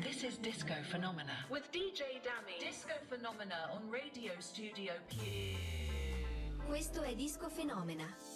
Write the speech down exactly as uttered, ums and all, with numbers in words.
This is Disco Phenomena with D J Dammy. Disco Phenomena on Radio Studio Q. Questo è Disco Phenomena.